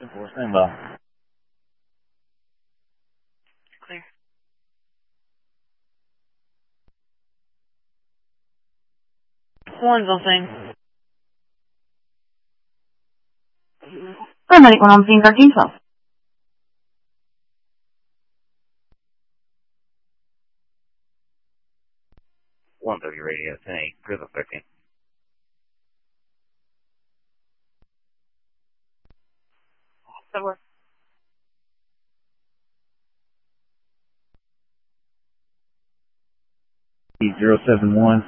10-4, stand by. Clear. One's on scene. Paramedic 1 on scene, 1312. One W radio, 10-8, Grizzle 13. That works. 071.